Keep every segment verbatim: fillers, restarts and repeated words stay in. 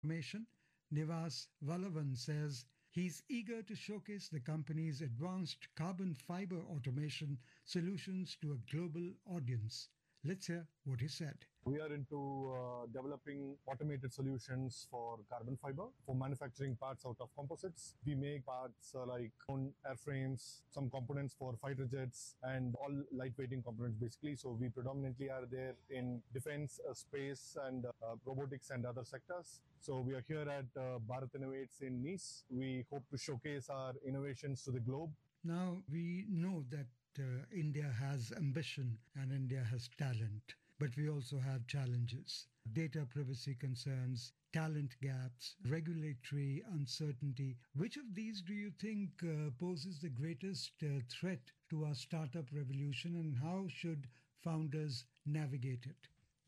Automation, Nivas Vallavan says he's eager to showcase the company's advanced carbon fiber automation solutions to a global audience. Let's hear what he said. We are into uh, developing automated solutions for carbon fiber, for manufacturing parts out of composites. We make parts uh, like airframes, some components for fighter jets, and all lightweighting components basically. So we predominantly are there in defense, uh, space, and uh, robotics and other sectors. So we are here at uh, Bharat Innovates in Nice. We hope to showcase our innovations to the globe. Now, we know that uh, India has ambition and India has talent, but we also have challenges: data privacy concerns, talent gaps, regulatory uncertainty. Which of these do you think uh, poses the greatest uh, threat to our startup revolution, and how should founders navigate it?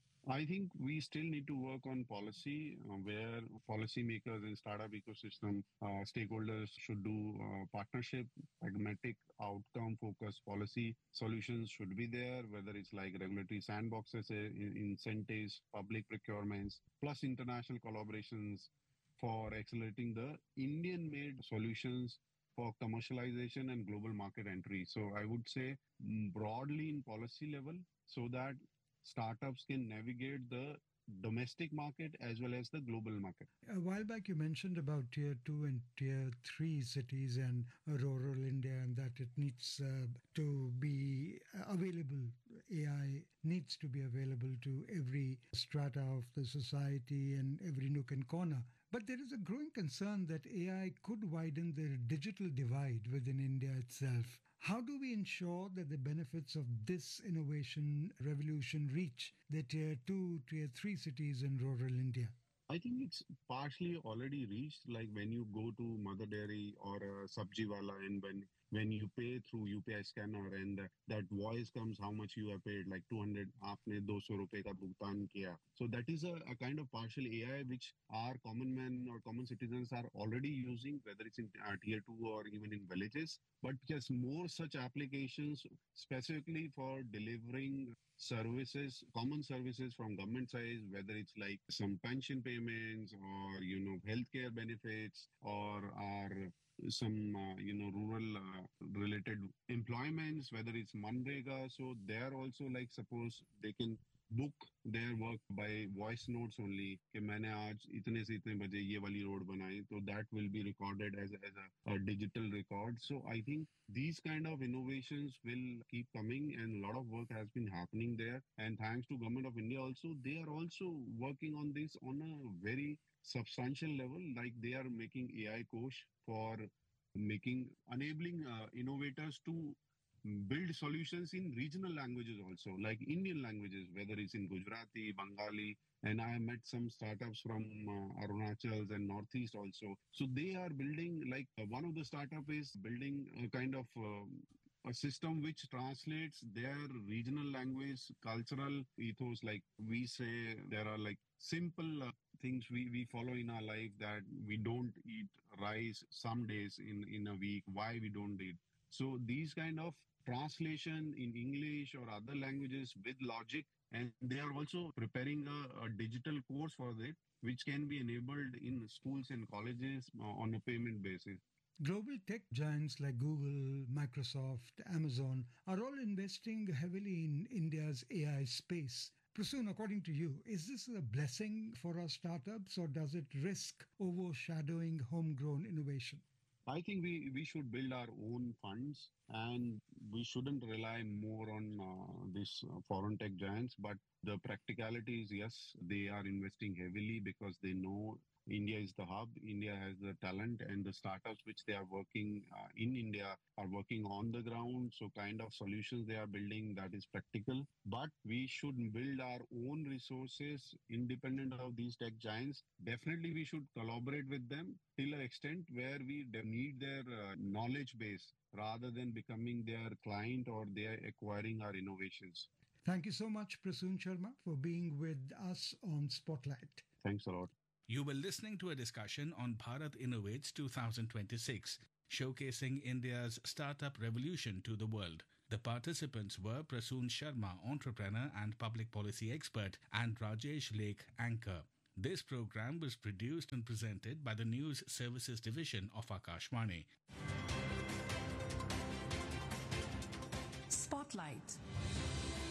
I think we still need to work on policy, uh, where policymakers and startup ecosystem uh, stakeholders should do uh, partnership, pragmatic, outcome-focused policy solutions should be there, whether it's like regulatory sandboxes, uh, incentives, public procurements, plus international collaborations for accelerating the Indian-made solutions for commercialization and global market entry. So I would say mm, broadly in policy level, so that startups can navigate the domestic market as well as the global market. A while back, you mentioned about tier two and tier three cities and uh, rural India, and that it needs uh, to be available. A I needs to be available to every strata of the society and every nook and corner. But there is a growing concern that A I could widen the digital divide within India itself. How do we ensure that the benefits of this innovation revolution reach the tier two, tier three cities in rural India? I think it's partially already reached, like when you go to Mother Dairy or a Sabji Wala, and when when you pay through U P I scanner and uh, that voice comes how much you have paid, like two hundred, aapne two hundred rupees ka bhugtan kiya. So that is a, a kind of partial A I which our common men or common citizens are already using, whether it's in uh, tier two or even in villages. But yes, more such applications specifically for delivering services, common services from government side, whether it's like some pension payments or, you know, healthcare benefits or our some, uh, you know, rural uh, related employments, whether it's Manrega. So they're also like, suppose they can book their work by voice notes only कि मैंने आज इतने से इतने बजे ये वाली road बनाई, तो that will be recorded as, as a, a digital record. So I think these kind of innovations will keep coming, and a lot of work has been happening there. And thanks to Government of India also, they are also working on this on a very substantial level, like they are making A I coach for making, enabling uh, innovators to build solutions in regional languages also, like Indian languages, whether it's in Gujarati, Bengali, and I have met some startups from uh, Arunachal and Northeast also. So they are building, like uh, one of the startup is building a kind of uh, a system which translates their regional language, cultural ethos. Like we say, there are like simple uh, things we, we follow in our life, that we don't eat rice some days in, in a week, why we don't eat. So these kind of translation in English or other languages with logic, and they are also preparing a, a digital course for it, which can be enabled in schools and colleges uh, on a payment basis. Global tech giants like Google, Microsoft, Amazon are all investing heavily in India's A I space. Prasoon, according to you, is this a blessing for our startups, or does it risk overshadowing homegrown innovation? I think we, we should build our own funds, and we shouldn't rely more on uh, these uh, foreign tech giants. But the practicality is, yes, they are investing heavily because they know India is the hub. India has the talent, and the startups which they are working uh, in India are working on the ground. So kind of solutions they are building, that is practical. But we should build our own resources independent of these tech giants. Definitely we should collaborate with them till an extent where we need their uh, knowledge base rather than becoming their client or they are acquiring our innovations. Thank you so much, Prasoon Sharma, for being with us on Spotlight. Thanks a lot. You were listening to a discussion on Bharat Innovates twenty twenty-six, showcasing India's startup revolution to the world. The participants were Prasoon Sharma, entrepreneur and public policy expert, and Rajesh Lake, anchor. This program was produced and presented by the News Services Division of Akashvani. Spotlight.